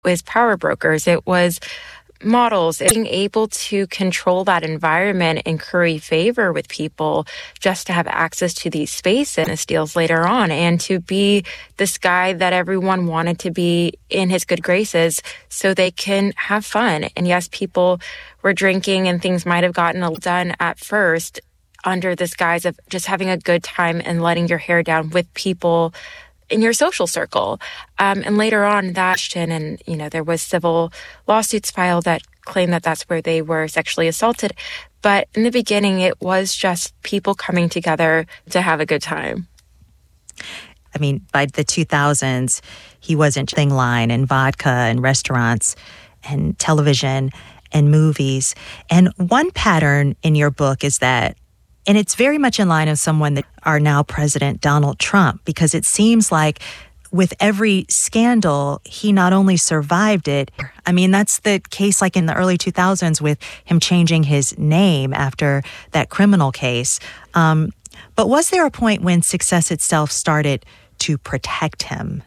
was power brokers. It was models. Being able to control that environment and curry favor with people just to have access to these spaces deals later on, and to be this guy that everyone wanted to be in his good graces so they can have fun. And yes, people were drinking and things might have gotten done at first under this guise of just having a good time and letting your hair down with people in your social circle. And later on, there was civil lawsuits filed that claimed that that's where they were sexually assaulted. But in the beginning, it was just people coming together to have a good time. I mean, by the 2000s, he wasn't thing line and vodka and restaurants and television and movies. And one pattern in your book is that, and it's very much in line of someone that our now president, Donald Trump, because it seems like with every scandal, he not only survived it. I mean, that's the case like in the early 2000s with him changing his name after that criminal case. But was there a point when success itself started to protect him?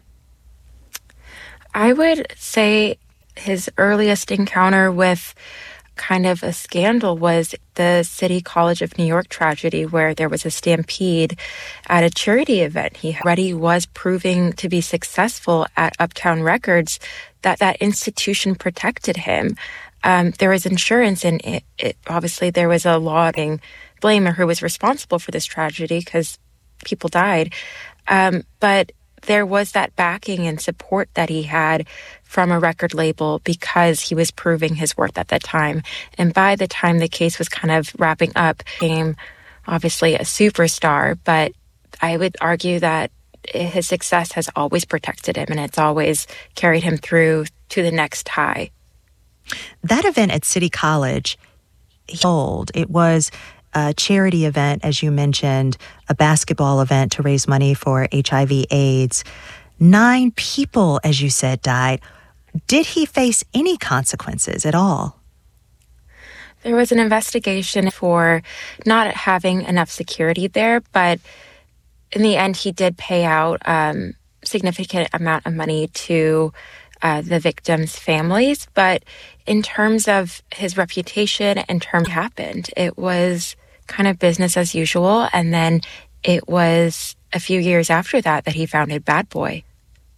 I would say his earliest encounter with kind of a scandal was the City College of New York tragedy, where there was a stampede at a charity event. He already was proving to be successful at Uptown Records, that institution protected him. There was insurance, and it obviously there was a law to blame who was responsible for this tragedy because people died. But there was that backing and support that he had from a record label because he was proving his worth at that time. And by the time the case was kind of wrapping up, he became obviously a superstar. But I would argue that his success has always protected him, and it's always carried him through to the next high. That event at City College, it was a charity event, as you mentioned, a basketball event to raise money for HIV/AIDS. 9 people, as you said, died. Did he face any consequences at all? There was an investigation for not having enough security there, but in the end, he did pay out significant amount of money to the victims' families. But in terms of his reputation, happened, it was kind of business as usual. And then it was a few years after that he founded Bad Boy.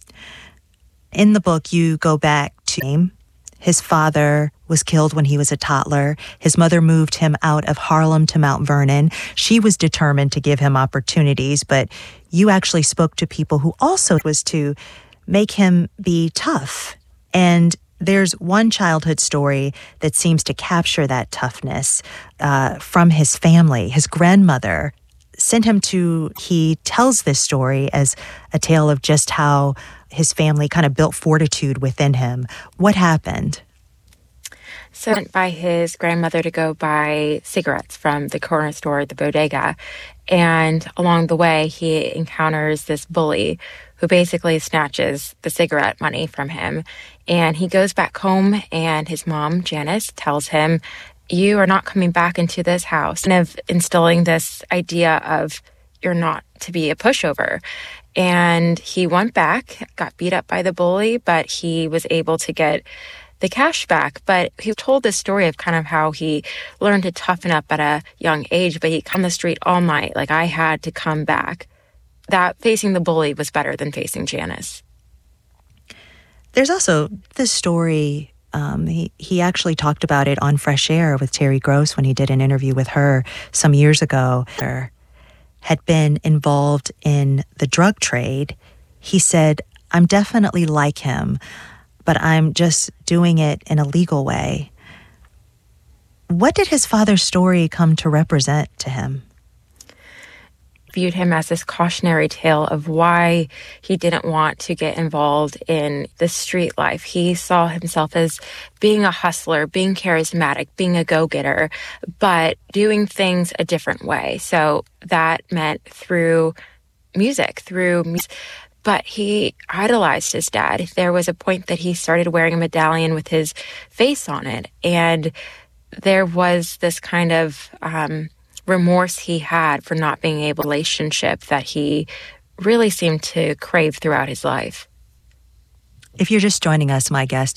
In the book, you go back to his father was killed when he was a toddler. His mother moved him out of Harlem to Mount Vernon. She was determined to give him opportunities, but you actually spoke to people who also was to make him be tough. And there's one childhood story that seems to capture that toughness from his family. His grandmother sent him he tells this story as a tale of just how his family kind of built fortitude within him. What happened? So went by his grandmother to go buy cigarettes from the corner store, the bodega. And along the way, he encounters this bully who basically snatches the cigarette money from him. And he goes back home, and his mom, Janice, tells him, "You are not coming back into this house," kind of instilling this idea of you're not to be a pushover. And he went back, got beat up by the bully, but he was able to get the cash back. But he told this story of kind of how he learned to toughen up at a young age, but he on the street all night. Like, I had to come back. That facing the bully was better than facing Janice. There's also this story, he actually talked about it on Fresh Air with Terry Gross when he did an interview with her some years ago. Had been involved in the drug trade. He said, "I'm definitely like him, but I'm just doing it in a legal way." What did his father's story come to represent to him? Viewed him as this cautionary tale of why he didn't want to get involved in the street life. He saw himself as being a hustler, being charismatic, being a go-getter, but doing things a different way. So that meant through music. But he idolized his dad. There was a point that he started wearing a medallion with his face on it. And there was this kind of remorse he had for not being able to relationship that he really seemed to crave throughout his life. If you're just joining us, my guest